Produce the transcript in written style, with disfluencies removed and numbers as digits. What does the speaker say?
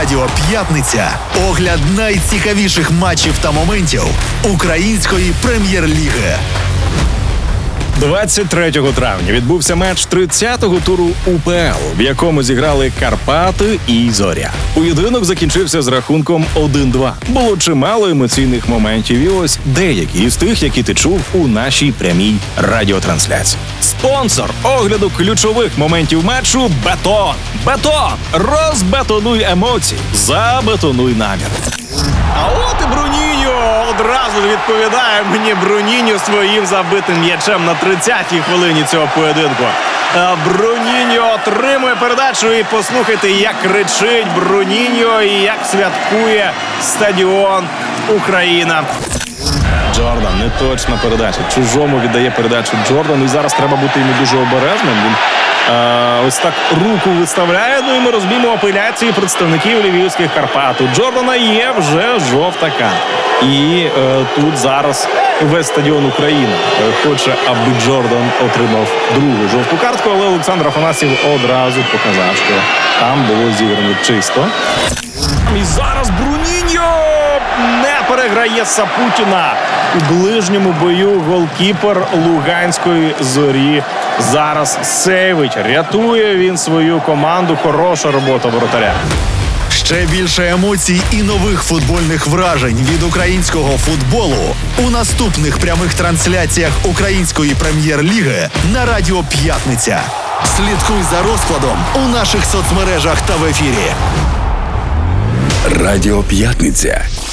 Радіо П'ятниця. Огляд найцікавіших матчів та моментів української прем'єр-ліги. 23 травня відбувся матч 30-го туру УПЛ, в якому зіграли Карпати і Зоря. Поєдинок закінчився з рахунком 1-2. Було чимало емоційних моментів, і ось деякі із тих, які ти чув у нашій прямій радіотрансляції. Спонсор огляду ключових моментів матчу – Бетон. Бетон! Розбетонуй емоції, забетонуй намір. А от і Бруніньо одразу відповідає мені Бруніньо своїм забитим м'ячем на 30-й хвилині цього поєдинку. Бруніньо отримує передачу, і послухайте, як кричить Бруніньо і як святкує стадіон Україна. Джордан, неточна передача. Чужому віддає передачу Джордану, і зараз треба бути йому дуже обережним. Він ось так руку виставляє, ну і ми розуміємо апеляції представників львівських Карпат. У Джордана є вже жовта картка. І тут зараз весь стадіон України хоче, аби Джордан отримав другу жовту картку, але Олександр Афанасьєв одразу показав, що там було зіграно чисто. І зараз Бруніньо не переграє Сапутіна. У ближньому бою голкіпер Луганської Зорі зараз сейвить. Рятує він свою команду. Хороша робота воротаря. Ще більше емоцій і нових футбольних вражень від українського футболу у наступних прямих трансляціях української прем'єр-ліги на Радіо П'ятниця. Слідкуй за розкладом у наших соцмережах та в ефірі. Радіо П'ятниця.